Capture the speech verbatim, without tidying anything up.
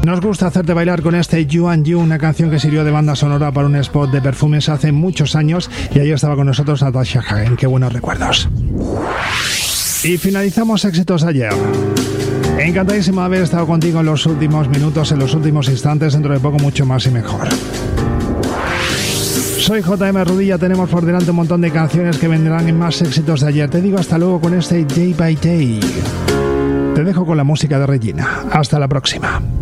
Nos gusta hacerte bailar con este You and You, una canción que sirvió de banda sonora para un spot de perfumes hace muchos años, y ahí estaba con nosotros Natasha Hagen. Qué buenos recuerdos. Y finalizamos éxitos de ayer. Encantadísimo de haber estado contigo en los últimos minutos, en los últimos instantes, dentro de poco mucho más y mejor. Soy J M Rudilla, tenemos por delante un montón de canciones que vendrán en más éxitos de ayer. Te digo hasta luego con este Day by Day. Te dejo con la música de Regina. Hasta la próxima.